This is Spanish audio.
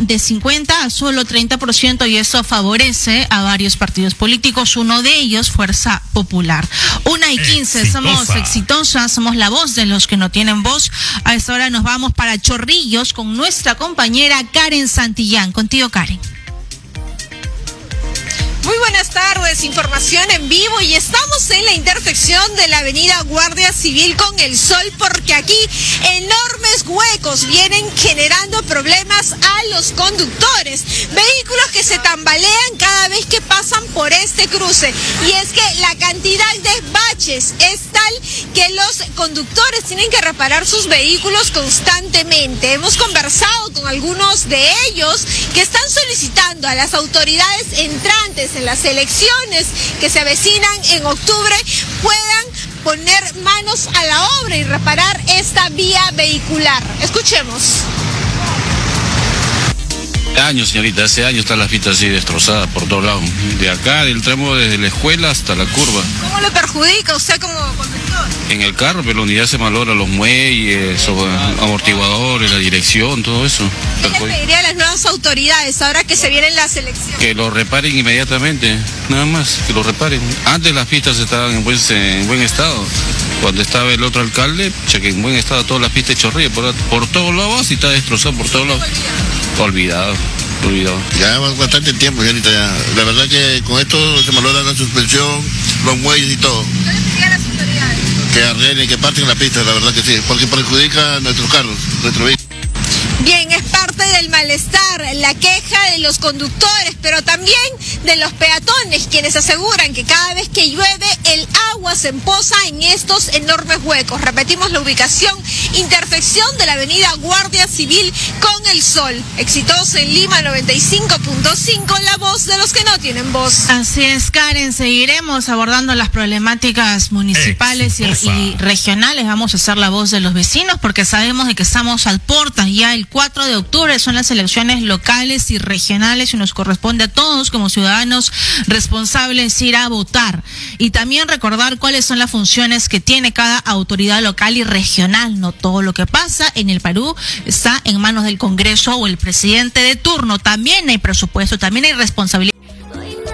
de 50 a solo 30%, y eso favorece a varios partidos políticos, uno de ellos Fuerza Popular. 1:15, somos exitosas, somos la voz de los que no tienen voz. A esta hora nos vamos para Chorrillos con nuestra compañera Karen Santillán. Contigo, Karen. Muy buenas tardes, información en vivo, y estamos en la intersección de la avenida Guardia Civil con El Sol, porque aquí enormes huecos vienen generando problemas a los conductores, vehículos que se tambalean cada vez que pasan por este cruce, y es que la cantidad de baches es tal que los conductores tienen que reparar sus vehículos constantemente. Hemos conversado con algunos de ellos que están solicitando a las autoridades entrantes en las elecciones que se avecinan en octubre puedan poner manos a la obra y reparar esta vía vehicular. Escuchemos. Años, señorita, hace años están las pistas así destrozadas por todos lados. De acá, del tramo desde la escuela hasta la curva. ¿Cómo le perjudica a usted como conductor? En el carro, pero la unidad se malogra los muelles, amortiguadores, la dirección, todo eso. ¿Qué le pediría a las nuevas autoridades ahora que se vienen las elecciones? Que lo reparen inmediatamente, nada más, que lo reparen. Antes las pistas estaban en buen estado. Cuando estaba el otro alcalde, que en buen estado todas las pistas de Chorrillos, por todos lados, y está destrozado por todos lados. Olvidado. Ya bastante tiempo, señorita, ya. La verdad que con esto se malogra la suspensión, los muelles y todo. ¿Qué le pediría a las autoridades? Que arreglen, que parten la pista, la verdad que sí, porque perjudica a nuestros carros, nuestro vehículo. Bien, es parte del malestar, la queja de los conductores, pero también de los peatones, quienes aseguran que cada vez que llueve el agua se empoza en estos enormes huecos. Repetimos la ubicación, intersección de la avenida Guardia Civil con El Sol. Exitosa en Lima 95.5, la voz de los que no tienen voz. Así es, Karen, seguiremos abordando las problemáticas municipales y regionales. Vamos a ser la voz de los vecinos, porque sabemos de que estamos al portas ya. El 4 de octubre son las elecciones locales y regionales, y nos corresponde a todos como ciudadanos responsables ir a votar, y también recordar cuáles son las funciones que tiene cada autoridad local y regional. No todo lo que pasa en el Perú está en manos del Congreso o el presidente de turno. También hay presupuesto, también hay responsabilidad.